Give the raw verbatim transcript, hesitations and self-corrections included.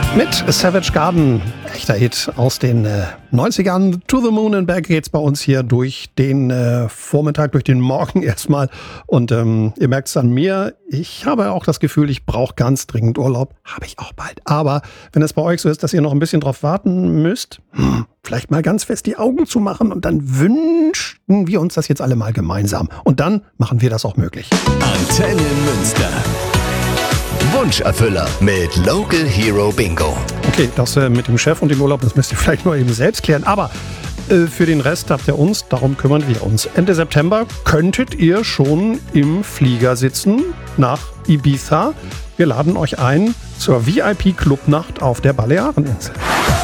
Mit Savage Garden, echter Hit aus den äh, neunzigern. To the Moon and Back geht's bei uns hier durch den äh, Vormittag, durch den Morgen erstmal. Und ähm, ihr merkt es an mir, ich habe auch das Gefühl, ich brauche ganz dringend Urlaub. Habe ich auch bald. Aber wenn es bei euch so ist, dass ihr noch ein bisschen drauf warten müsst, hm, vielleicht mal ganz fest die Augen zu machen und dann wünschen wir uns das jetzt alle mal gemeinsam. Und dann machen wir das auch möglich. Antenne Münster. Wunscherfüller mit Local Hero Bingo. Okay, das äh, mit dem Chef und dem Urlaub, das müsst ihr vielleicht nur eben selbst klären. Aber äh, für den Rest habt ihr uns, darum kümmern wir uns. Ende September könntet ihr schon im Flieger sitzen nach Ibiza. Wir laden euch ein zur V I P-Clubnacht auf der Baleareninsel.